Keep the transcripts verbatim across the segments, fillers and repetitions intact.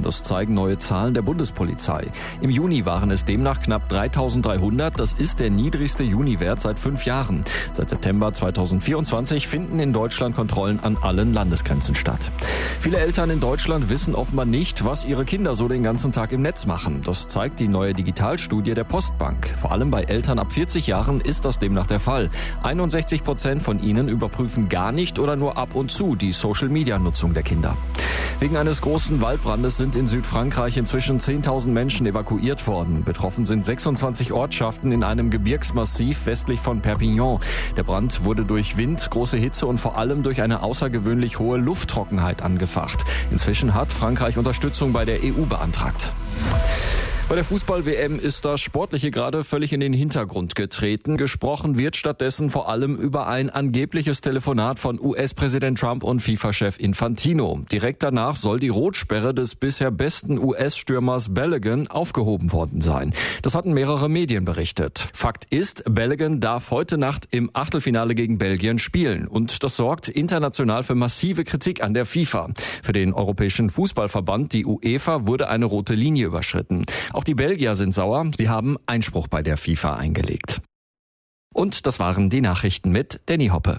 Das zeigen neue Zahlen der Bundespolizei. Im Juni waren es demnach knapp dreitausenddreihundert. Das ist der niedrigste Juniwert seit fünf Jahren. Seit September zweitausendvierundzwanzig finden in Deutschland Kontrollen an allen Landesgrenzen statt. Viele Eltern in Deutschland wissen offenbar nicht, was ihre Kinder so den ganzen Tag im Netz machen. Das zeigt die neue Digitalstudie der Postbank. Vor allem bei Eltern ab vierzig Jahren ist das demnach der Fall. einundsechzig Prozent von ihnen überprüfen gar nicht oder nur ab und zu die Social-Media-Nutzung der Kinder. Wegen eines großen Waldbrandes sind in Südfrankreich inzwischen zehntausend Menschen evakuiert worden. Betroffen sind sechsundzwanzig Ortschaften in einem Gebirgsmassiv westlich von Perpignan. Der Brand wurde durch Wind, große Hitze und vor allem durch eine außergewöhnlich hohe Lufttrockenheit angefacht. Inzwischen hat Frankreich Unterstützung bei der E U beantragt. Bei der Fußball-W M ist das Sportliche gerade völlig in den Hintergrund getreten. Gesprochen wird stattdessen vor allem über ein angebliches Telefonat von U S-Präsident Trump und FIFA-Chef Infantino. Direkt danach soll die Rotsperre des bisher besten U S-Stürmers Balogun aufgehoben worden sein. Das hatten mehrere Medien berichtet. Fakt ist, Balogun darf heute Nacht im Achtelfinale gegen Belgien spielen. Und das sorgt international für massive Kritik an der FIFA. Für den Europäischen Fußballverband, die UEFA, wurde eine rote Linie überschritten. Auch die Belgier sind sauer. Sie haben Einspruch bei der FIFA eingelegt. Und das waren die Nachrichten mit Danny Hoppe.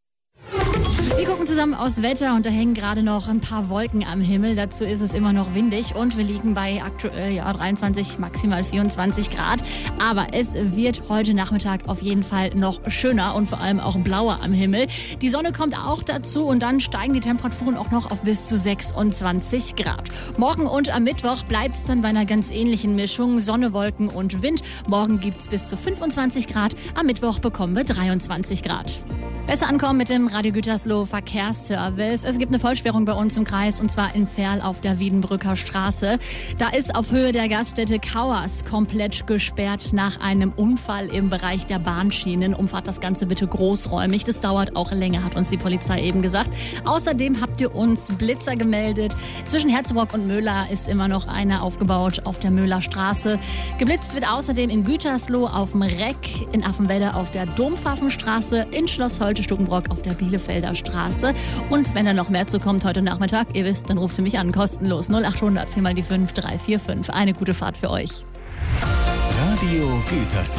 Wir gucken zusammen aufs Wetter und da hängen gerade noch ein paar Wolken am Himmel. Dazu ist es immer noch windig und wir liegen bei aktuell ja, dreiundzwanzig, maximal vierundzwanzig Grad. Aber es wird heute Nachmittag auf jeden Fall noch schöner und vor allem auch blauer am Himmel. Die Sonne kommt auch dazu und dann steigen die Temperaturen auch noch auf bis zu sechsundzwanzig Grad. Morgen und am Mittwoch bleibt es dann bei einer ganz ähnlichen Mischung Sonne, Wolken und Wind. Morgen gibt es bis zu fünfundzwanzig Grad, am Mittwoch bekommen wir dreiundzwanzig Grad. Besser ankommen mit dem Radio Gütersloh Verkehrsservice. Es gibt eine Vollsperrung bei uns im Kreis und zwar in Verl auf der Wiedenbrücker Straße. Da ist auf Höhe der Gaststätte Kauers komplett gesperrt nach einem Unfall im Bereich der Bahnschienen. Umfahrt das Ganze bitte großräumig. Das dauert auch länger, hat uns die Polizei eben gesagt. Außerdem habt ihr uns Blitzer gemeldet. Zwischen Herzebrock und Möhler ist immer noch einer aufgebaut auf der Möhler Straße. Geblitzt wird außerdem in Gütersloh auf dem Reck, in Affenwedde auf der Dompfaffenstraße, in Schloss Stukenbrock auf der Bielefelder Straße. Und wenn da noch mehr zu kommt heute Nachmittag, ihr wisst, dann ruft ihr mich an, kostenlos null achthundert vier mal die fünf drei vier fünf. Eine gute Fahrt für euch. Radio Gütersloh.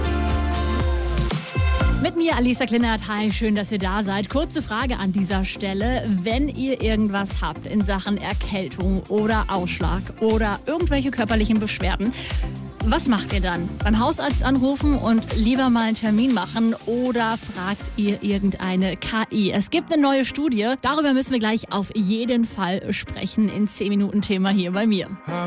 Mit mir Alisa Klinert. Hi, schön, dass ihr da seid. Kurze Frage an dieser Stelle. Wenn ihr irgendwas habt in Sachen Erkältung oder Ausschlag oder irgendwelche körperlichen Beschwerden, was macht ihr dann? Beim Hausarzt anrufen und lieber mal einen Termin machen oder fragt ihr irgendeine K I? Es gibt eine neue Studie. Darüber müssen wir gleich auf jeden Fall sprechen in zehn Minuten Thema hier bei mir.